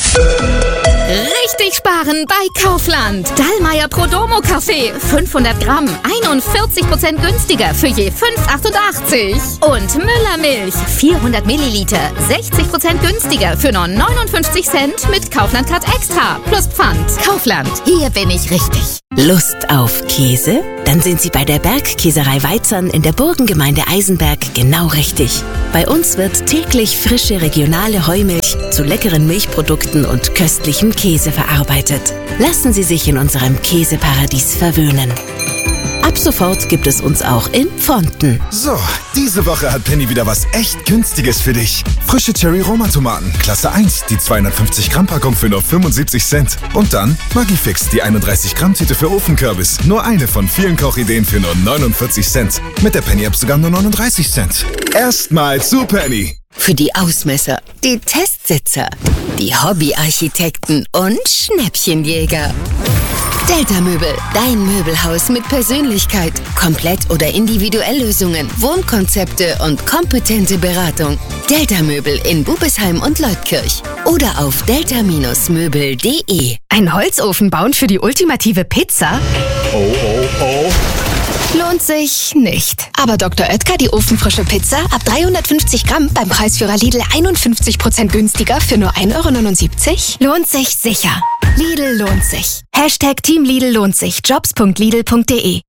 Richtig sparen bei Kaufland. Dallmayr Prodomo Kaffee, 500 Gramm, 41% günstiger für je 5,88. Und Müller Milch, 400 Milliliter, 60% günstiger für nur 59 Cent mit Kaufland Card Extra plus Pfand. Kaufland, hier bin ich richtig. Lust auf Käse? Dann sind Sie bei der Bergkäserei Weitzern in der Burgengemeinde Eisenberg genau richtig. Bei uns wird täglich frische regionale Heumilch zu leckeren Milchprodukten und köstlichem Käse verarbeitet. Lassen Sie sich in unserem Käseparadies verwöhnen. Ab sofort gibt es uns auch in Pfonten. So, diese Woche hat Penny wieder was echt Günstiges für dich. Frische Cherry-Roma-Tomaten, Klasse 1, die 250 Gramm Packung für nur 75 Cent. Und dann Maggi-Fix, die 31 Gramm Tüte für Ofenkürbis. Nur eine von vielen Kochideen für nur 49 Cent. Mit der Penny-App sogar nur 39 Cent. Erstmal zu Penny. Für die Ausmesser, die Testsitzer, die Hobbyarchitekten und Schnäppchenjäger. Delta Möbel, dein Möbelhaus mit Persönlichkeit. Komplett- oder Individuell-Lösungen, Wohnkonzepte und kompetente Beratung. Delta Möbel in Bubesheim und Leutkirch. Oder auf delta-möbel.de. Ein Holzofen bauen für die ultimative Pizza? Oh. Lohnt sich nicht. Aber Dr. Oetker, die ofenfrische Pizza, ab 350 Gramm beim Preisführer Lidl 51% günstiger für nur 1,79 €? Lohnt sich sicher. Lidl lohnt sich. #Team Lidl lohnt sich. Jobs.lidl.de